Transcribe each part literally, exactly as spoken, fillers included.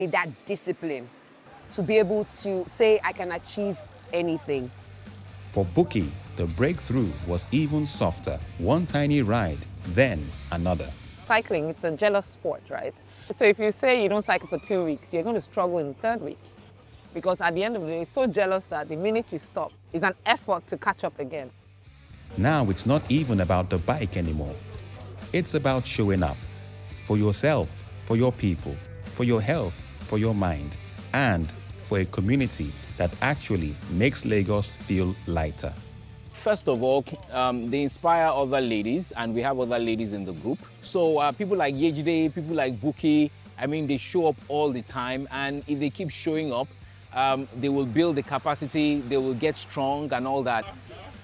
that discipline to be able to say I can achieve anything. For Buki, the breakthrough was even softer. One tiny ride, then another. Cycling, it's a jealous sport, right? So if you say you don't cycle for two weeks, you're going to struggle in the third week. Because at the end of the day, it's so jealous that the minute you stop, it's an effort to catch up again. Now it's not even about the bike anymore. It's about showing up for yourself, for your people, for your health, for your mind, and for a community that actually makes Lagos feel lighter. First of all, um, they inspire other ladies, and we have other ladies in the group. So uh, people like Yejide, people like Buki, I mean, they show up all the time, and if they keep showing up, um, they will build the capacity, they will get strong and all that.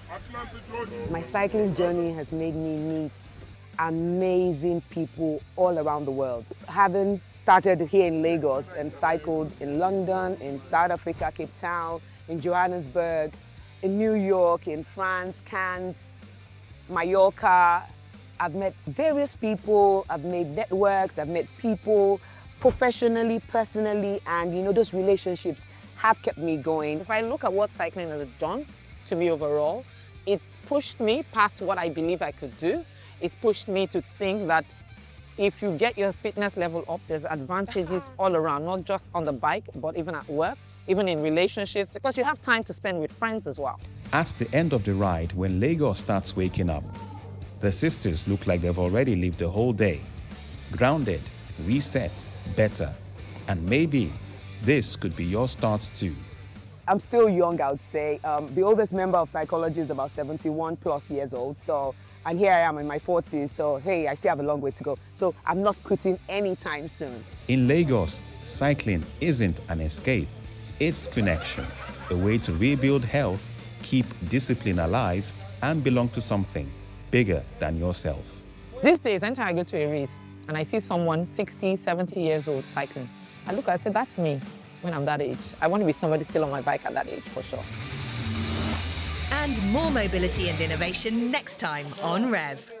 My cycling journey has made me meet amazing people all around the world. Having started here in Lagos and cycled in London, in South Africa, Cape Town, in Johannesburg, in New York, in France, Cannes, Mallorca, I've met various people, I've made networks, I've met people professionally, personally, and you know, those relationships have kept me going. If I look at what cycling has done to me overall, it's pushed me past what I believe I could do. It's pushed me to think that if you get your fitness level up, there's advantages all around, not just on the bike, but even at work, even in relationships, because you have time to spend with friends as well. At the end of the ride, when Lagos starts waking up, the sisters look like they've already lived the whole day. Grounded, reset, better. And maybe this could be your start too. I'm still young, I would say. Um, the oldest member of psychology is about seventy-one plus years old. So, and here I am in my forties, so hey, I still have a long way to go. So I'm not quitting anytime soon. In Lagos, cycling isn't an escape. It's connection, a way to rebuild health, keep discipline alive, and belong to something bigger than yourself. These days, anytime I go to a race and I see someone sixty, seventy years old cycling, I look, I say, that's me when I'm that age. I want to be somebody still on my bike at that age, for sure. And more mobility and innovation next time on Rev.